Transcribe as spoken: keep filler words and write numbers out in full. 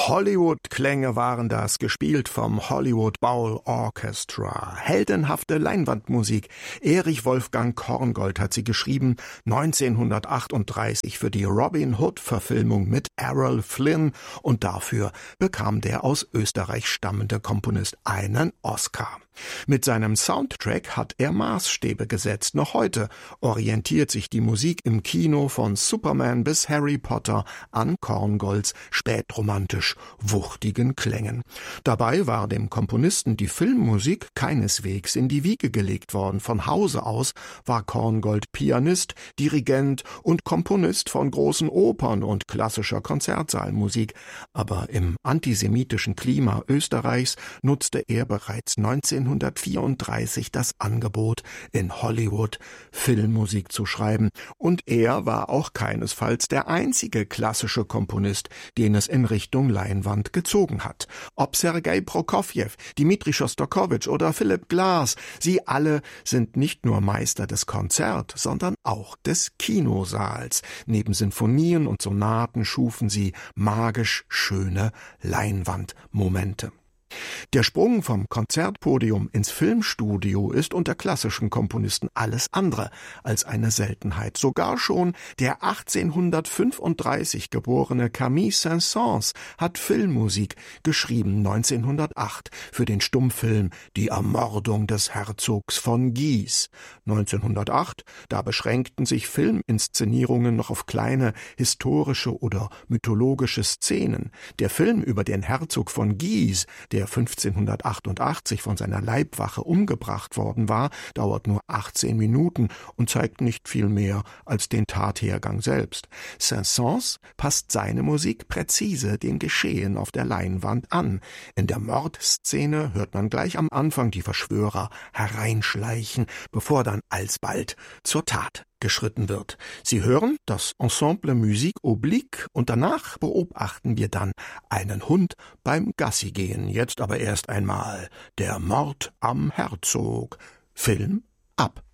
Hollywood-Klänge waren das, gespielt vom Hollywood Bowl Orchestra. Heldenhafte Leinwandmusik. Erich Wolfgang Korngold hat sie geschrieben, neunzehnhundertachtunddreißig für die Robin Hood-Verfilmung mit Errol Flynn, und dafür bekam der aus Österreich stammende Komponist einen Oscar. Mit seinem Soundtrack hat er Maßstäbe gesetzt. Noch heute orientiert sich die Musik im Kino von Superman bis Harry Potter an Korngolds spätromantisch wuchtigen Klängen. Dabei war dem Komponisten die Filmmusik keineswegs in die Wiege gelegt worden. Von Hause aus war Korngold Pianist, Dirigent und Komponist von großen Opern und klassischer Konzertsaalmusik. Aber im antisemitischen Klima Österreichs nutzte er bereits neunzehnhundertvierunddreißig das Angebot, in Hollywood Filmmusik zu schreiben. Und er war auch keinesfalls der einzige klassische Komponist, den es in Richtung Leinwand gezogen hat. Ob Sergei Prokofjew, Dmitri Schostakowitsch oder Philip Glass, sie alle sind nicht nur Meister des Konzert, sondern auch des Kinosaals. Neben Sinfonien und Sonaten schufen sie magisch schöne Leinwandmomente. Der Sprung vom Konzertpodium ins Filmstudio ist unter klassischen Komponisten alles andere als eine Seltenheit. Sogar schon der achtzehnhundertfünfunddreißig geborene Camille Saint-Saëns hat Filmmusik geschrieben, neunzehnhundertacht, für den Stummfilm Die Ermordung des Herzogs von Guise. neunzehnhundertacht, da beschränkten sich Filminszenierungen noch auf kleine historische oder mythologische Szenen. Der Film über den Herzog von Guise, der fünfzehnhundertachtundachtzig von seiner Leibwache umgebracht worden war, dauert nur achtzehn Minuten und zeigt nicht viel mehr als den Tathergang selbst. Saint-Saëns passt seine Musik präzise dem Geschehen auf der Leinwand an. In der Mordszene hört man gleich am Anfang die Verschwörer hereinschleichen, bevor dann alsbald zur Tat geschritten wird. Sie hören das Ensemble Musique Oblique und danach beobachten wir dann einen Hund beim Gassigehen. Jetzt aber erst einmal der Mord am Herzog. Film ab.